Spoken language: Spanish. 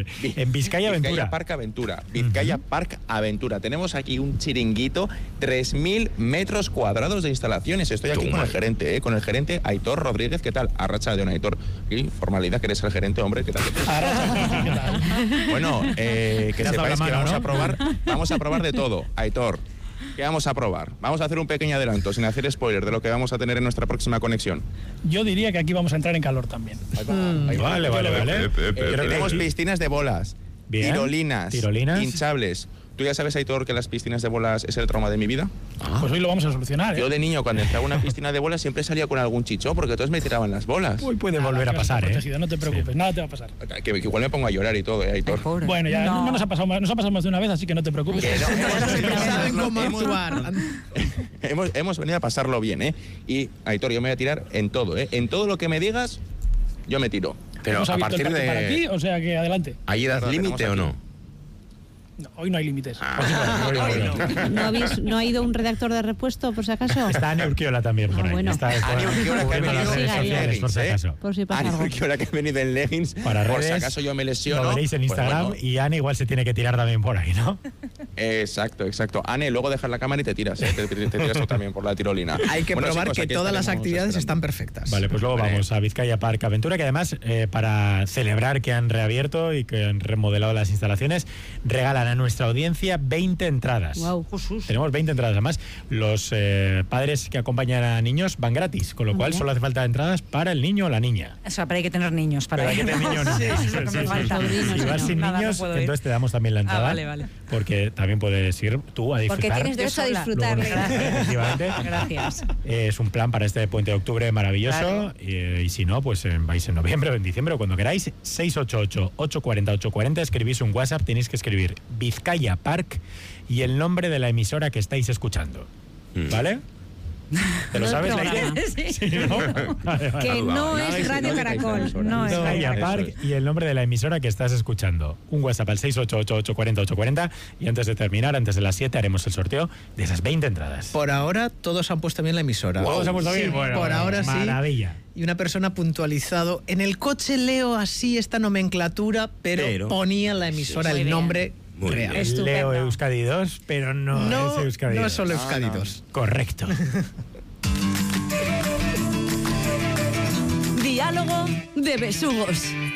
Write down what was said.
nombre. En Vizcaya Aventura. Vizcaya Park Aventura. Vizcaya Park Aventura. Tenemos aquí un chiringuito, 3.000 metros cuadrados de instalaciones. Estoy aquí con el gerente, con el gerente Aitor Rodríguez. ¿Qué tal? Arracha de un Aitor. ¿Sí? Formalidad, que eres el gerente, hombre. ¿Qué tal? Arracha, ¿qué tal? Bueno, que sepáis que vamos, ¿no? vamos a probar de todo. Aitor, ¿qué vamos a probar? Vamos a hacer un pequeño adelanto, sin hacer spoiler, de lo que vamos a tener en nuestra próxima conexión. Yo diría que aquí vamos a entrar en calor también. Vale. Tenemos piscinas de bolas, Bien. tirolinas, hinchables. ¿Tú ya sabes, Aitor, que las piscinas de bolas es el trauma de mi vida? Pues hoy lo vamos a solucionar, ¿eh? Yo de niño, cuando entraba a una piscina de bolas, siempre salía con algún chicho, porque todos me tiraban las bolas. Hoy puede volver a pasar, protegido, no te preocupes, nada te va a pasar. Que igual me pongo a llorar y todo, Aitor. Bueno, ya no nos ha pasado más de una vez, así que no te preocupes. Saben cómo actuar. Hemos venido a pasarlo bien, ¿eh? Y, Aitor, yo me voy a tirar en todo, ¿eh? En todo lo que me digas, yo me tiro. Pero Hemos a abierto el partir parque para ti, de... o sea que adelante. ¿Hay edad límite o no? No, hoy no hay límites. ¿No ha ido un redactor de repuesto, por si acaso? Está Ane Urquiola también por ahí. Bueno. Está Ane Urquiola, que ha cubriendo las venido redes en sociales, por si leggings, acaso. Por si pasa algo. Urquiola, que ha venido en leggings, Para por si redes, acaso yo me lesiono. Lo veréis en pues Instagram bueno. y Ane igual se tiene que tirar también por ahí, ¿no? Exacto. Ane, luego dejas la cámara y te tiras, ¿eh? Te tiras tú también por la tirolina. Hay que probar chicos, que aquí todas las estaremos actividades esperando. están perfectas. Vale, pues luego vamos a Vizcaya Park Aventura, que además, para celebrar que han reabierto y que han remodelado las instalaciones, regalan a nuestra audiencia 20 entradas. Wow. Tenemos 20 entradas. Además, los padres que acompañan a niños van gratis, con lo cual solo hace falta entradas para el niño o la niña. O sea, pero hay que tener niños para Pero hay que tener niños. Sí, lo que me falta. Si vas sin Nada, niños, no puedo ir. entonces te damos también la entrada. Vale. Porque también puedes ir tú a disfrutar. Porque tienes derecho a disfrutarle. Efectivamente. Gracias. Es un plan para este puente de octubre maravilloso. Claro. Y si no, pues vais en noviembre o en diciembre o cuando queráis. 688-840-840. Escribís un WhatsApp. Tenéis que escribir Vizcaya Park y el nombre de la emisora que estáis escuchando. ¿Vale? ¿Te lo sabes, Aire? Sí. ¿No? Vale. Que no No, es Radio Caracol. No es Vizcaya eso Park es. y el nombre de la emisora que estás escuchando. Un WhatsApp al 688-840-840 y antes de terminar, antes de las 7, haremos el sorteo de esas 20 entradas. Por ahora, todos han puesto bien la emisora. ¿Todos hemos Sí, bien? Bueno, por ahora sí. maravilla. Y una persona ha puntualizado. En el coche leo así esta nomenclatura, pero ponía la emisora Muy el bien. nombre Muy real. bien. Estupendo. Leo Euskadi 2, pero no es Euskadi 2. No es solo Euskadi 2. Correcto. Diálogo de besugos.